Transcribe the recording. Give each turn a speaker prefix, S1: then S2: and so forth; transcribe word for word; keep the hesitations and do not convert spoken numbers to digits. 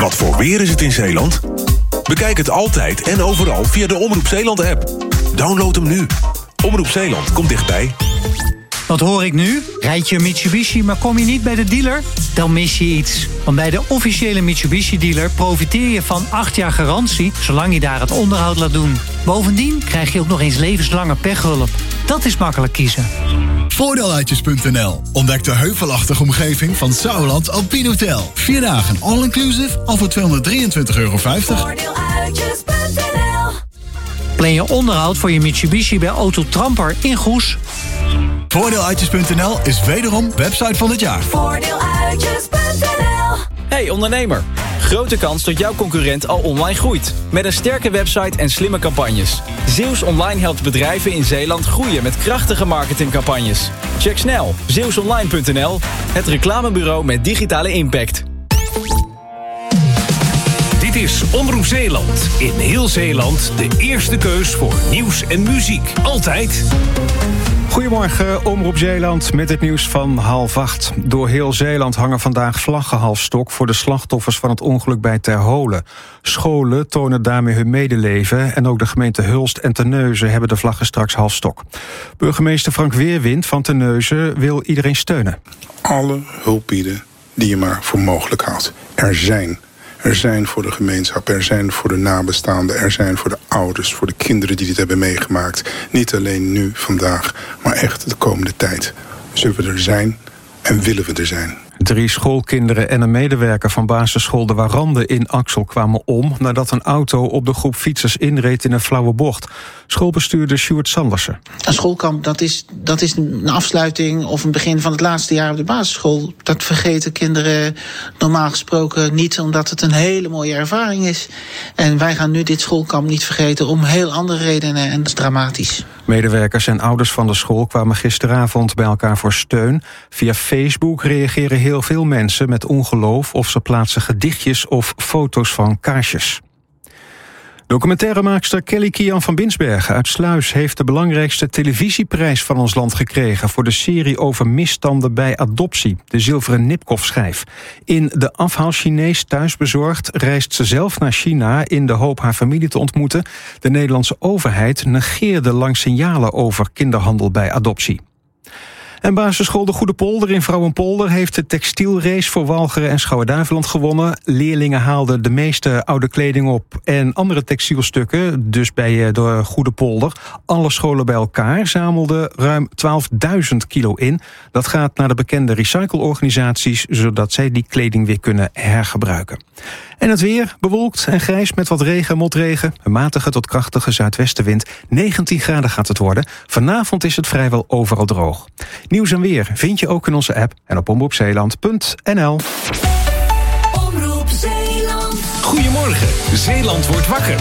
S1: Wat voor weer is het in Zeeland? Bekijk het altijd en overal via de Omroep Zeeland-app. Download hem nu. Omroep Zeeland komt dichtbij.
S2: Wat hoor ik nu? Rijd je een Mitsubishi, maar kom je niet bij de dealer? Dan mis je iets. Want bij de officiële Mitsubishi-dealer profiteer je van acht jaar garantie, zolang je daar het onderhoud laat doen. Bovendien krijg je ook nog eens levenslange pechhulp. Dat is makkelijk kiezen.
S3: Voordeeluitjes punt n l. Ontdek de heuvelachtige omgeving van Sauerland Alpine Hotel. Vier dagen all-inclusive al voor tweehonderddrieëntwintig euro vijftig.
S4: Voordeeluitjes punt n l.
S2: Plan je onderhoud voor je Mitsubishi bij Auto Tramper in Goes.
S3: Voordeeluitjes punt n l is wederom website van het jaar.
S4: Voordeeluitjes punt n l.
S5: Hey ondernemer, grote kans dat jouw concurrent al online groeit. Met een sterke website en slimme campagnes. Zeeuws Online helpt bedrijven in Zeeland groeien met krachtige marketingcampagnes. Check snel zeeuws online punt n l, het reclamebureau met digitale impact.
S6: Dit is Omroep Zeeland. In heel Zeeland de eerste keus voor nieuws en muziek. Altijd.
S7: Goedemorgen, Omroep Zeeland met het nieuws van half acht. Door heel Zeeland hangen vandaag vlaggen half stok voor de slachtoffers van het ongeluk bij Terholen. Scholen tonen daarmee hun medeleven en ook de gemeente Hulst en Terneuzen hebben de vlaggen straks half stok. Burgemeester Frank Weerwind van Terneuzen wil iedereen steunen.
S8: Alle hulp bieden die je maar voor mogelijk houdt. Er zijn. Er zijn voor de gemeenschap, er zijn voor de nabestaanden, er zijn voor de ouders, voor de kinderen die dit hebben meegemaakt. Niet alleen nu, vandaag, maar echt de komende tijd. Zullen we er zijn en willen we er zijn.
S7: Drie schoolkinderen en een medewerker van basisschool De Warande in Axel kwamen om nadat een auto op de groep fietsers inreed in een flauwe bocht. Schoolbestuurder Sjoerd Sandersen.
S9: Een schoolkamp, dat is, dat is een afsluiting of een begin van het laatste jaar op de basisschool. Dat vergeten kinderen normaal gesproken niet, omdat het een hele mooie ervaring is. En wij gaan nu dit schoolkamp niet vergeten om heel andere redenen en dat is dramatisch.
S7: Medewerkers en ouders van de school kwamen gisteravond bij elkaar voor steun. Via Facebook reageren heel veel mensen met ongeloof of ze plaatsen gedichtjes of foto's van kaarsjes. Documentairemaakster Kelly Kian van Binsbergen uit Sluis heeft de belangrijkste televisieprijs van ons land gekregen voor de serie over misstanden bij adoptie, de Zilveren Nipkoff-schijf. In De Afhaal Chinees thuisbezorgd reist ze zelf naar China in de hoop haar familie te ontmoeten. De Nederlandse overheid negeerde lang signalen over kinderhandel bij adoptie. En basisschool De Goede Polder in Vrouwenpolder heeft de textielrace voor Walcheren en Schouwen-Duiveland gewonnen. Leerlingen haalden de meeste oude kleding op en andere textielstukken, dus bij de Goede Polder. Alle scholen bij elkaar zamelden ruim twaalfduizend kilo in. Dat gaat naar de bekende recycleorganisaties, zodat zij die kleding weer kunnen hergebruiken. En het weer, bewolkt en grijs met wat regen, motregen. Een matige tot krachtige zuidwestenwind. negentien graden gaat het worden. Vanavond is het vrijwel overal droog. Nieuws en weer vind je ook in onze app en op omroep zeeland punt n l.
S4: Omroep Zeeland.
S6: Goedemorgen, Zeeland wordt wakker.